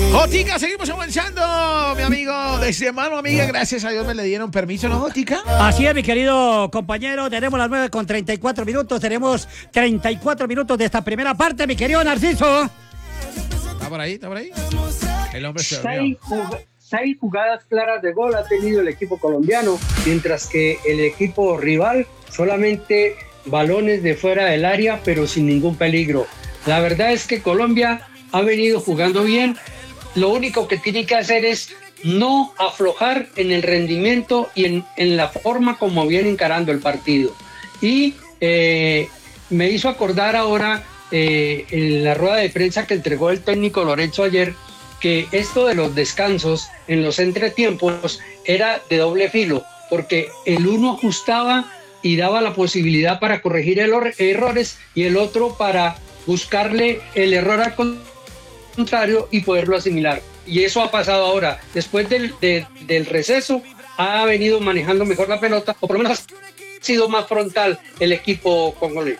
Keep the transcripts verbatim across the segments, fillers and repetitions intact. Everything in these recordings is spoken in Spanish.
Jotica, seguimos avanzando, mi amigo. Desde mano, amiga, gracias a Dios me le dieron permiso, ¿no, Jotica? Así es, mi querido compañero. Tenemos las nueve con treinta y cuatro minutos. Tenemos treinta y cuatro minutos de esta primera parte, mi querido Narciso. ¿Está por ahí? ¿Está por ahí? El hombre se seis, jug seis jugadas claras de gol ha tenido el equipo colombiano, mientras que el equipo rival solamente balones de fuera del área, pero sin ningún peligro. La verdad es que Colombia ha venido jugando bien. Lo único que tiene que hacer es no aflojar en el rendimiento y en, en la forma como viene encarando el partido. Y eh, me hizo acordar ahora eh, en la rueda de prensa que entregó el técnico Lorenzo ayer, que esto de los descansos en los entretiempos era de doble filo, porque el uno ajustaba y daba la posibilidad para corregir el errores y el otro para buscarle el error al contrario y poderlo asimilar. Y eso ha pasado ahora. Después del, de, del receso, ha venido manejando mejor la pelota, o por lo menos ha sido más frontal el equipo congolés.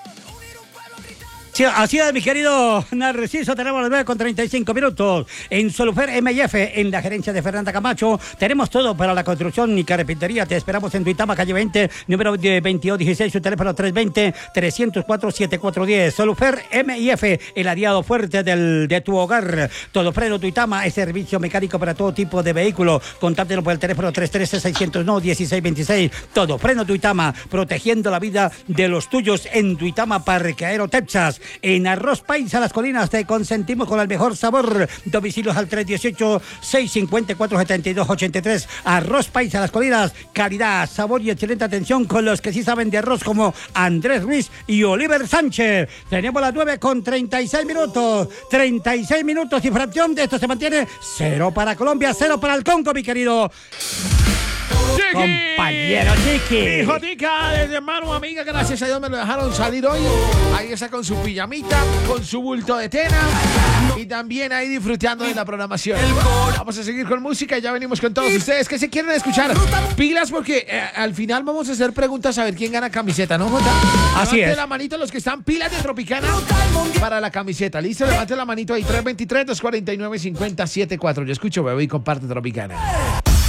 Sí, así es, mi querido Narciso. Tenemos las nueve con treinta y cinco minutos. En Solufer M I F, en la gerencia de Fernanda Camacho, tenemos todo para la construcción y carpintería. Te esperamos en Duitama, calle veinte, número veintidós dieciséis, su teléfono tres dos cero, tres cero cuatro, siete cuatro uno cero. Solufer M I F, el aliado fuerte del, de tu hogar. Todo freno Duitama es servicio mecánico para todo tipo de vehículo. Contáctelo por el teléfono tres tres tres, seis cero uno, uno seis dos seis. Todo freno Duitama, protegiendo la vida de los tuyos en Duitama, Parqueadero, Texas. En Arroz Paisa Las Colinas te consentimos con el mejor sabor. Domicilios al tres uno ocho, seis cinco cuatro, siete dos ocho tres. Arroz Paisa Las Colinas, calidad, sabor y excelente atención con los que sí saben de arroz, como Andrés Ruiz y Oliver Sánchez. Tenemos las nueve con treinta y seis minutos. treinta y seis minutos y fracción de esto se mantiene cero para Colombia, cero para el Congo, mi querido Chiqui. compañero Chiqui. Jotica, desde mano, amiga, gracias a Dios me lo dejaron salir hoy. Ahí está con su pijamita, con su bulto de tena y también ahí disfrutando de la programación. Vamos a seguir con música y ya venimos con todos ustedes que se quieren escuchar. Pilas, porque eh, al final vamos a hacer preguntas a ver quién gana camiseta, ¿no, Jota? Así Levante es. la manito los que están pilas de Tropicana para la camiseta. ¿Listo? Levante la manito ahí, tres dos tres, dos cuatro nueve, cinco cero siete cuatro. Yo escucho, bebé, y comparte Tropicana.